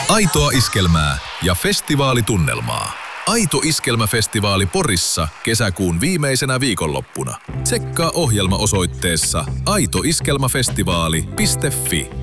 Aitoa iskelmää ja festivaalitunnelmaa. Aito Iskelmäfestivaali Porissa kesäkuun viimeisenä viikonloppuna. Tsekkaa ohjelma osoitteessa aitoiskelmafestivaali.fi.